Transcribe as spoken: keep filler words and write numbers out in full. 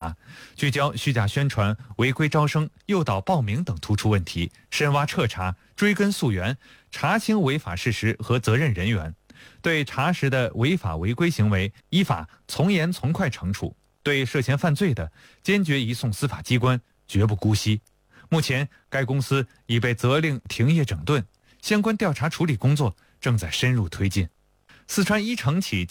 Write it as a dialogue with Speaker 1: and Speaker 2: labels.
Speaker 1: 查，聚焦虚假宣传、违规招生、诱导报名等突出问题，深挖彻查，追根溯源，查清违法事实和责任人员。对查实的违法违规行为，依法从严从快惩处；对涉嫌犯罪的，坚决移送司法机关，绝不姑息。目前，该公司已被责令停业整顿，相关调查处理工作正在深入推进。四川一城企